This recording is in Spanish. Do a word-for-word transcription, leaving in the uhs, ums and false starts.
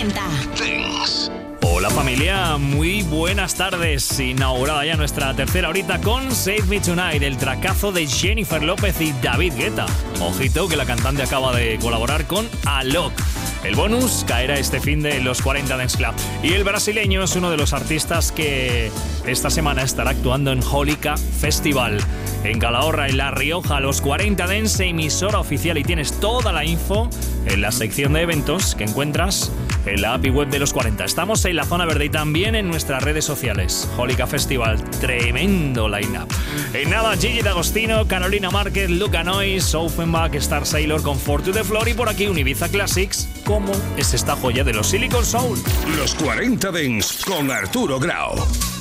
cuarenta. Dance. Hola familia, muy buenas tardes. Inaugurada ya nuestra tercera horita con Save Me Tonight, el tracazo de Jennifer López y David Guetta. Ojito que la cantante acaba de colaborar con Alok. El bonus caerá este fin de los cuarenta Dance Club. Y el brasileño es uno de los artistas que esta semana estará actuando en Holika Festival. En Calahorra, en La Rioja, los cuarenta Dance, emisora oficial. Y tienes toda la info en la sección de eventos que encuentras en la A P I web de los cuarenta. Estamos en la zona verde y también en nuestras redes sociales. Holika Festival, tremendo line-up. En nada, Gigi D'Agostino, Carolina Márquez, Luca Noyes, Offenbach, Star Sailor con Four to the Floor y por aquí un Ibiza Classics. ¿Cómo es esta joya de los Silicon Soul? Los cuarenta Dance con Arturo Grau.